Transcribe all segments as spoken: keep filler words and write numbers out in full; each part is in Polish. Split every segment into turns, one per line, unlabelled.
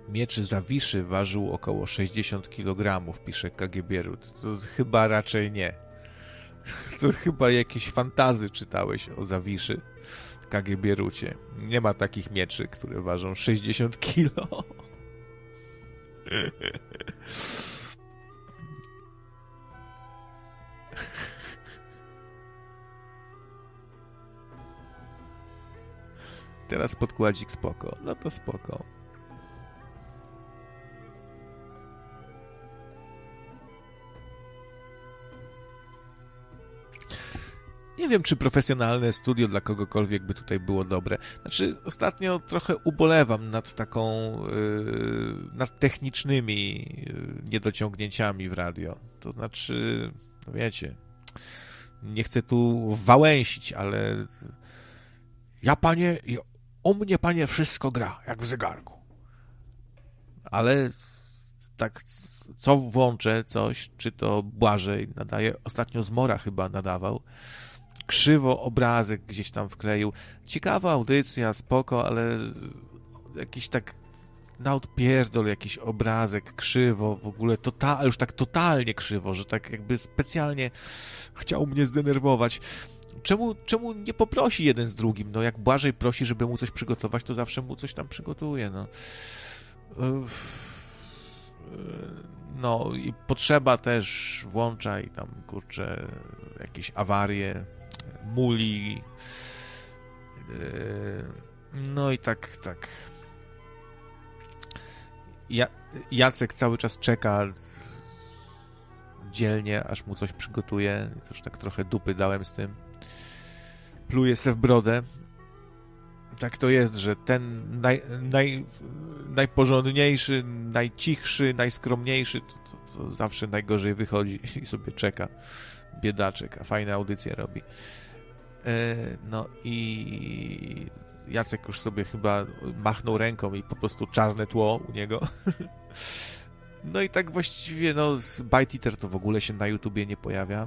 Miecz Zawiszy ważył około sześćdziesiąt kilogramów, pisze K G B Rut. To chyba raczej nie. To chyba jakieś fantazy czytałeś o Zawiszy w K G B Rucie. Nie ma takich mieczy, które ważą sześćdziesiąt kilo. Teraz podkładzik spoko. No to spoko. Nie wiem, czy profesjonalne studio dla kogokolwiek by tutaj było dobre. Znaczy, ostatnio trochę ubolewam nad taką, yy, nad technicznymi yy, niedociągnięciami w radio. To znaczy, no wiecie, nie chcę tu wałęsić, ale ja, panie, u mnie, panie, wszystko gra, jak w zegarku. Ale tak, co włączę, coś, czy to Błażej nadaje, ostatnio Zmora chyba nadawał, krzywo obrazek gdzieś tam wkleił. Ciekawa audycja, spoko, ale jakiś tak na odpierdol jakiś obrazek, krzywo, w ogóle total, już tak totalnie krzywo, że tak jakby specjalnie chciał mnie zdenerwować. Czemu, czemu nie poprosi jeden z drugim? No jak Błażej prosi, żeby mu coś przygotować, to zawsze mu coś tam przygotuje, no. No i potrzeba też włącza i tam, kurczę, jakieś awarie, muli. No i tak, tak. Ja, Jacek cały czas czeka dzielnie, aż mu coś przygotuje. Już tak trochę dupy dałem z tym. Pluje se w brodę. Tak to jest, że ten naj, naj, najporządniejszy, najcichszy, najskromniejszy to, to, to zawsze najgorzej wychodzi i sobie czeka. Biedaczek, a fajne audycje robi. E, no i Jacek już sobie chyba machnął ręką i po prostu czarne tło u niego. No i tak właściwie, no, Bite Eater to w ogóle się na YouTubie nie pojawia.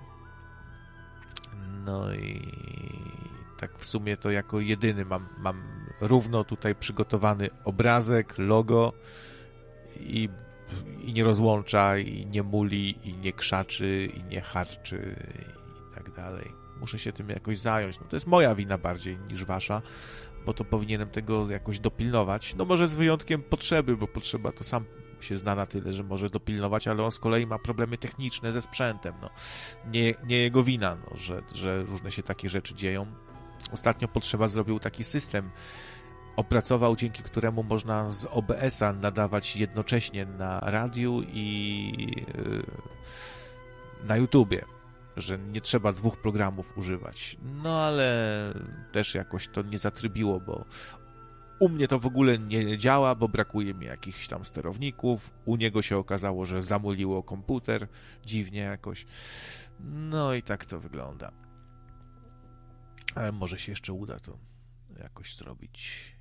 No i tak w sumie to jako jedyny mam, mam równo tutaj przygotowany obrazek, logo i, i nie rozłącza, i nie muli, i nie krzaczy, i nie harczy i tak dalej. Muszę się tym jakoś zająć. No to jest moja wina bardziej niż wasza, bo to powinienem tego jakoś dopilnować. No może z wyjątkiem Potrzeby, bo Potrzeba to sam się zna na tyle, że może dopilnować, ale on z kolei ma problemy techniczne ze sprzętem. No. Nie, nie jego wina, no, że, że różne się takie rzeczy dzieją. Ostatnio Potrzeba zrobił taki system, opracował, dzięki któremu można z O B S a nadawać jednocześnie na radiu i yy, na YouTubie, że nie trzeba dwóch programów używać. No ale też jakoś to nie zatrybiło, bo u mnie to w ogóle nie działa, bo brakuje mi jakichś tam sterowników. U niego się okazało, że zamuliło komputer dziwnie jakoś. No i tak to wygląda. Ale może się jeszcze uda to jakoś zrobić.